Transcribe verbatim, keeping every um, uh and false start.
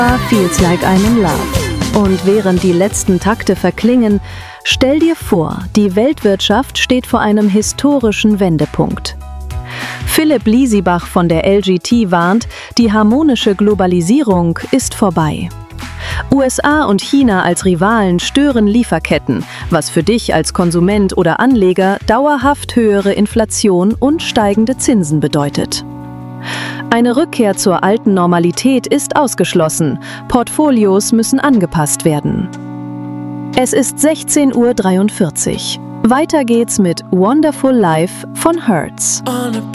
Feels Like I'm in Love. Und während die letzten Takte verklingen, stell dir vor, die Weltwirtschaft steht vor einem historischen Wendepunkt. Philipp Liesibach von der L G T warnt, die harmonische Globalisierung ist vorbei. U S A und China als Rivalen stören Lieferketten, was für dich als Konsument oder Anleger dauerhaft höhere Inflation und steigende Zinsen bedeutet. Eine Rückkehr zur alten Normalität ist ausgeschlossen. Portfolios müssen angepasst werden. Es ist sechzehn Uhr dreiundvierzig. Weiter geht's mit Wonderful Life von Hertz.